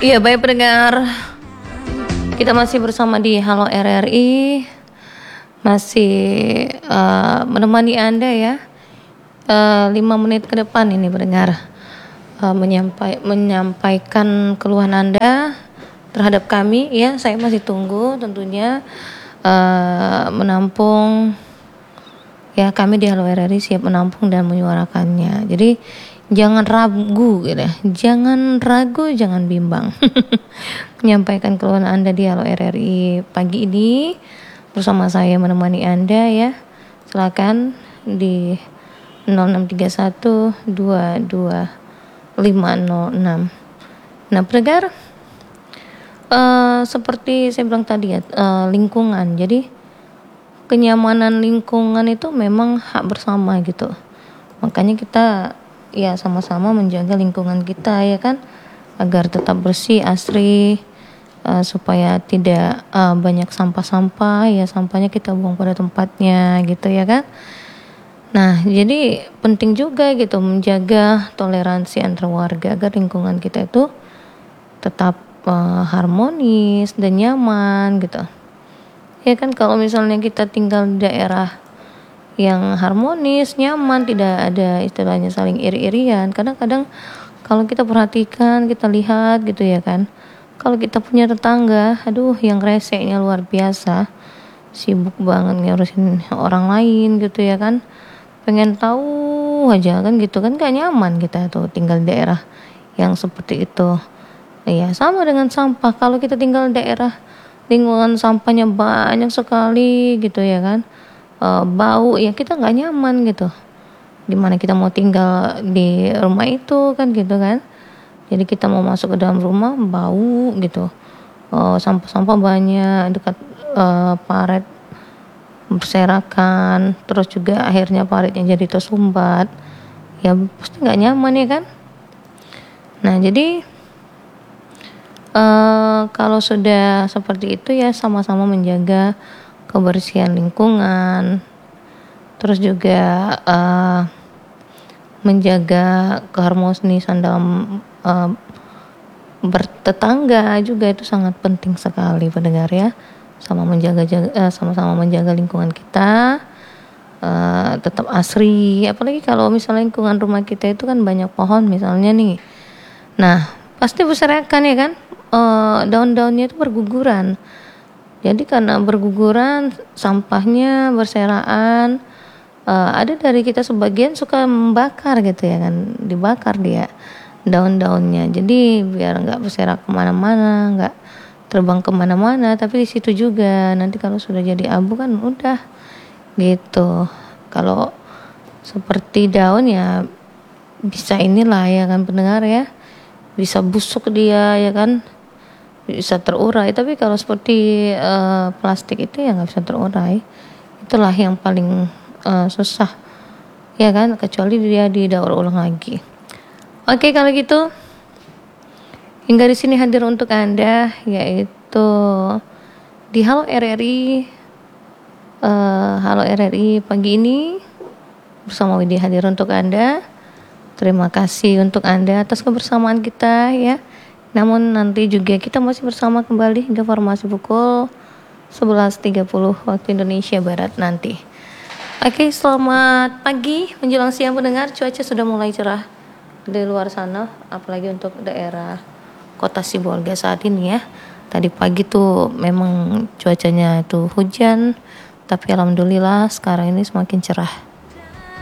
Iya, baik pendengar. Kita masih bersama di Halo RRI, masih menemani Anda ya. 5 menit ke depan ini pendengar, menyampaikan keluhan Anda terhadap kami ya. Saya masih tunggu tentunya menampung ya, kami di Halo RRI siap menampung dan menyuarakannya. Jadi jangan ragu gitu ya. Jangan ragu, jangan bimbang. Menyampaikan keluhan Anda di Halo RRI pagi ini bersama saya menemani Anda ya. Silakan di 0631 22506. Nah, pendengar, seperti saya bilang tadi ya, lingkungan. Jadi kenyamanan lingkungan itu memang hak bersama gitu. Makanya kita ya sama-sama menjaga lingkungan kita ya kan, agar tetap bersih, asri, supaya tidak banyak sampah-sampah ya, sampahnya kita buang pada tempatnya gitu ya kan. Nah, jadi penting juga gitu menjaga toleransi antar warga agar lingkungan kita itu tetap harmonis dan nyaman gitu. Ya kan, kalau misalnya kita tinggal di daerah yang harmonis, nyaman, tidak ada istilahnya saling iri-irian. Kadang-kadang kalau kita perhatikan, kita lihat gitu ya kan, kalau kita punya tetangga, aduh yang reseknya luar biasa, sibuk banget ngurusin orang lain gitu ya kan, pengen tahu aja kan gitu kan, gak nyaman kita tuh tinggal di daerah yang seperti itu. Ya sama dengan sampah, kalau kita tinggal di daerah lingkungan sampahnya banyak sekali gitu ya kan, bau ya, kita nggak nyaman gitu. Gimana kita mau tinggal di rumah itu kan gitu kan. Jadi kita mau masuk ke dalam rumah bau gitu, sampah-sampah banyak dekat paret berserakan, terus juga akhirnya paretnya jadi tersumbat ya, pasti nggak nyaman ya kan. Nah, jadi kalau sudah seperti itu ya, sama-sama menjaga kebersihan lingkungan, terus juga menjaga keharmonisan dalam bertetangga juga, itu sangat penting sekali pendengar ya. Sama-sama menjaga lingkungan kita tetap asri, apalagi kalau misalnya lingkungan rumah kita itu kan banyak pohon misalnya nih. Nah, pasti berserakan ya kan, daun-daunnya itu berguguran. Jadi karena berguguran, sampahnya berserakan, ada dari kita sebagian suka membakar gitu ya kan, dibakar dia daun-daunnya. Jadi biar nggak berserak kemana-mana, nggak terbang kemana-mana, tapi di situ juga nanti kalau sudah jadi abu kan udah gitu. Kalau seperti daun ya bisa inilah ya kan pendengar ya, bisa busuk dia ya kan, bisa terurai. Tapi kalau seperti plastik itu ya nggak bisa terurai. Itulah yang paling susah ya kan, kecuali dia didaur ulang lagi. Oke, kalau gitu hingga di sini hadir untuk Anda, yaitu di Halo RRI, Halo RRI pagi ini bersama Widi hadir untuk Anda. Terima kasih untuk Anda atas kebersamaan kita ya. Namun nanti juga kita masih bersama kembali hingga formasi pukul 11.30 waktu Indonesia Barat nanti. Oke, selamat pagi menjelang siang pendengar. Cuaca sudah mulai cerah di luar sana, apalagi untuk daerah kota Sibolga saat ini ya. Tadi pagi tuh memang cuacanya itu hujan, tapi alhamdulillah sekarang ini semakin cerah.